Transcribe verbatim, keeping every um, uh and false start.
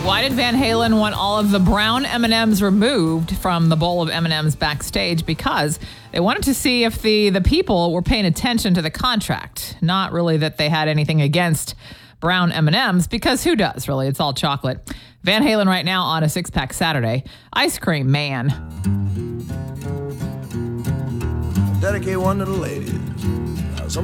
Why did Van Halen want all of the brown M and M's removed from the bowl of M and M's backstage? Because they wanted to see if the, the people were paying attention to the contract. Not really that they had anything against brown M and M's, because who does, really? It's all chocolate. Van Halen right now on a six-pack Saturday. Ice Cream Man. Dedicate one to the ladies.